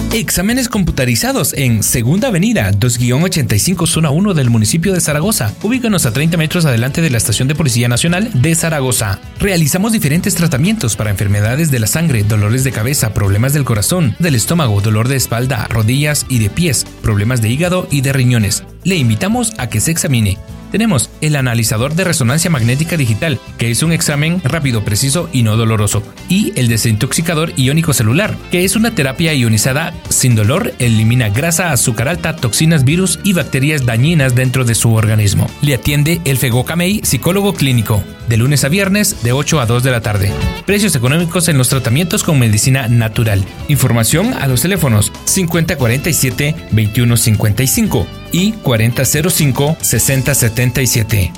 Exámenes computarizados en Segunda Avenida, 2-85, zona 1 del municipio de Zaragoza. Ubícanos a 30 metros adelante de la Estación de Policía Nacional de Zaragoza. Realizamos diferentes tratamientos para enfermedades de la sangre, dolores de cabeza, problemas del corazón, del estómago, dolor de espalda, rodillas y de pies, problemas de hígado y de riñones. Le invitamos a que se examine. Tenemos el analizador de resonancia magnética digital, que es un examen rápido, preciso y no doloroso, y el desintoxicador iónico celular, que es una terapia ionizada sin dolor, elimina grasa, azúcar alta, toxinas, virus y bacterias dañinas dentro de su organismo. Le atiende el Fego Camey, psicólogo clínico, de lunes a viernes de 8 a 2 de la tarde. Precios económicos en los tratamientos con medicina natural. Información a los teléfonos 5047-2155 y 4005-6077.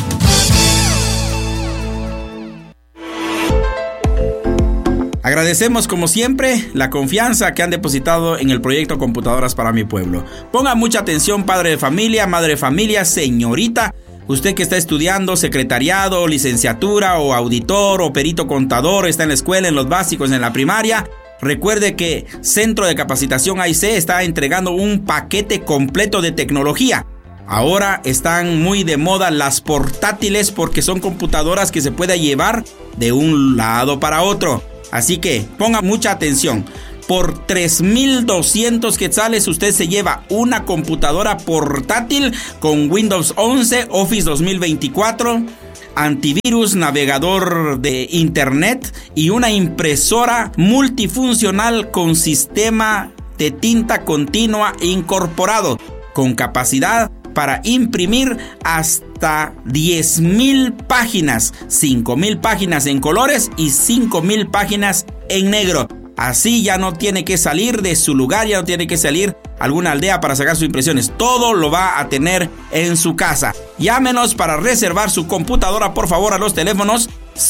Agradecemos como siempre la confianza que han depositado en el proyecto Computadoras para mi Pueblo. Ponga mucha atención, padre de familia, madre de familia, señorita. Usted que está estudiando secretariado, licenciatura o auditor o perito contador, está en la escuela, en los básicos, en la primaria. Recuerde que Centro de Capacitación AIC está entregando un paquete completo de tecnología. Ahora están muy de moda las portátiles porque son computadoras que se puede llevar de un lado para otro. Así que ponga mucha atención. Por 3,200 quetzales usted se lleva una computadora portátil con Windows 11, Office 2024, antivirus, navegador de internet y una impresora multifuncional con sistema de tinta continua incorporado, con capacidad para imprimir hasta 10,000 páginas, 5,000 páginas en colores y 5,000 páginas en negro. Así ya no tiene que salir de su lugar, ya no tiene que salir a alguna aldea para sacar sus impresiones. Todo lo va a tener en su casa. Llámenos para reservar su computadora, por favor, a los teléfonos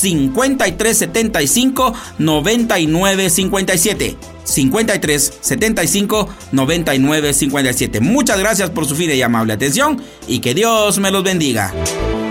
5375-9957. 5375-9957. Muchas gracias por su fina y amable atención y que Dios me los bendiga.